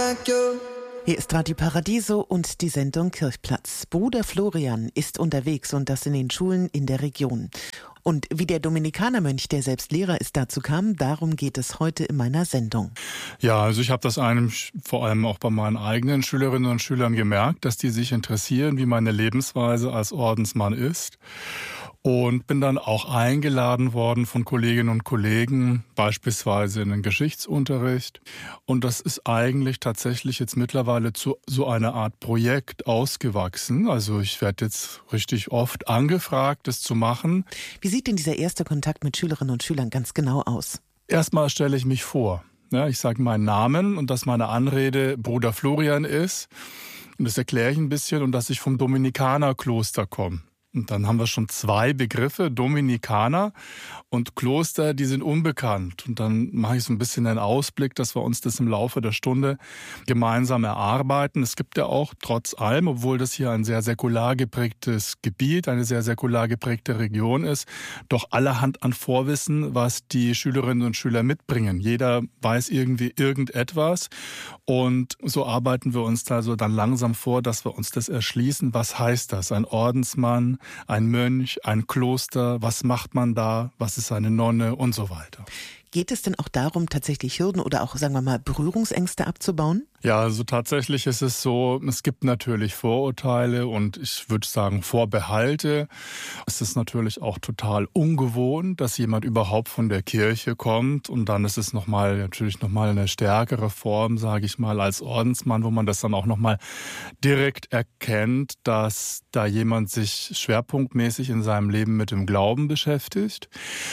like you. Hier ist Radio Paradiso und die Sendung Kirchplatz. Bruder Florian ist unterwegs und das in den Schulen in der Region. Und wie der Dominikanermönch, der selbst Lehrer ist, dazu kam, darum geht es heute in meiner Sendung. Ja, also ich habe das vor allem auch bei meinen eigenen Schülerinnen und Schülern gemerkt, dass die sich interessieren, wie meine Lebensweise als Ordensmann ist. Und bin dann auch eingeladen worden von Kolleginnen und Kollegen, beispielsweise in den Geschichtsunterricht. Und das ist eigentlich tatsächlich jetzt mittlerweile zu so einer Art Projekt ausgewachsen. Also ich werde jetzt richtig oft angefragt, das zu machen. Wie sieht denn dieser erste Kontakt mit Schülerinnen und Schülern ganz genau aus? Erstmal stelle ich mich vor. Ja, ich sage meinen Namen und dass meine Anrede Bruder Florian ist. Und das erkläre ich ein bisschen und dass ich vom Dominikanerkloster komme. Und dann haben wir schon zwei Begriffe, Dominikaner und Kloster, die sind unbekannt. Und dann mache ich so ein bisschen einen Ausblick, dass wir uns das im Laufe der Stunde gemeinsam erarbeiten. Es gibt ja auch trotz allem, obwohl das hier ein sehr säkular geprägtes Gebiet, eine sehr säkular geprägte Region ist, doch allerhand an Vorwissen, was die Schülerinnen und Schüler mitbringen. Jeder weiß irgendwie irgendetwas. Und so arbeiten wir uns da so dann langsam vor, dass wir uns das erschließen. Was heißt das? Ein Ordensmann, ein Mönch, ein Kloster, was macht man da, was ist eine Nonne und so weiter. Geht es denn auch darum, tatsächlich Hürden oder auch, sagen wir mal, Berührungsängste abzubauen? Ja, also tatsächlich ist es so, es gibt natürlich Vorurteile und ich würde sagen Vorbehalte. Es ist natürlich auch total ungewohnt, dass jemand überhaupt von der Kirche kommt und dann ist es natürlich nochmal eine stärkere Form, sage ich mal, als Ordensmann, wo man das dann auch nochmal direkt erkennt, dass da jemand sich schwerpunktmäßig in seinem Leben mit dem Glauben beschäftigt.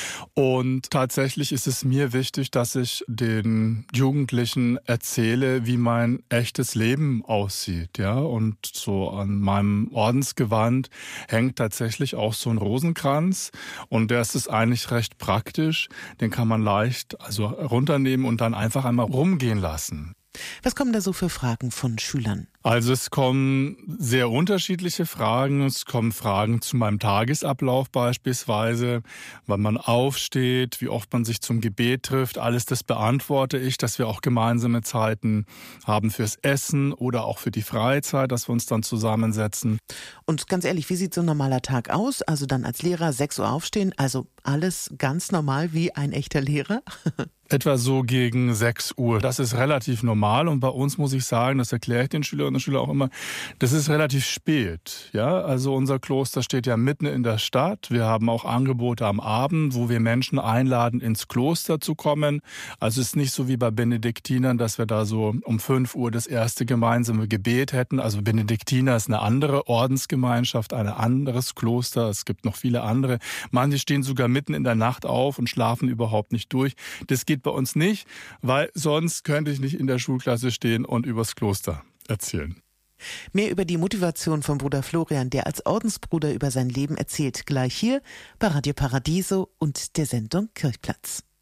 Und tatsächlich ist es mir wichtig, dass ich den Jugendlichen erzähle, wie mein echtes Leben aussieht, ja. Und so an meinem Ordensgewand hängt tatsächlich auch so ein Rosenkranz und der ist eigentlich recht praktisch. Den kann man leicht runternehmen und dann einfach einmal rumgehen lassen. Was kommen da so für Fragen von Schülern? Also es kommen sehr unterschiedliche Fragen. Es kommen Fragen zu meinem Tagesablauf beispielsweise, wann man aufsteht, wie oft man sich zum Gebet trifft. Alles das beantworte ich, dass wir auch gemeinsame Zeiten haben fürs Essen oder auch für die Freizeit, dass wir uns dann zusammensetzen. Und ganz ehrlich, wie sieht so ein normaler Tag aus? Also dann als Lehrer 6 Uhr aufstehen, also alles ganz normal wie ein echter Lehrer? Etwa so gegen 6 Uhr. Das ist relativ normal und bei uns muss ich sagen, das erkläre ich den Schülerinnen und Schülern auch immer, das ist relativ spät. Ja, also unser Kloster steht ja mitten in der Stadt. Wir haben auch Angebote am Abend, wo wir Menschen einladen, ins Kloster zu kommen. Also es ist nicht so wie bei Benediktinern, dass wir da so um 5 Uhr das erste gemeinsame Gebet hätten. Also Benediktiner ist eine andere Ordensgemeinschaft, ein anderes Kloster. Es gibt noch viele andere. Manche stehen sogar mitten in der Nacht auf und schlafen überhaupt nicht durch. Das geht bei uns nicht, weil sonst könnte ich nicht in der Schulklasse stehen und übers Kloster erzählen. Mehr über die Motivation von Bruder Florian, der als Ordensbruder über sein Leben erzählt, gleich hier bei Radio Paradiso und der Sendung Kirchplatz.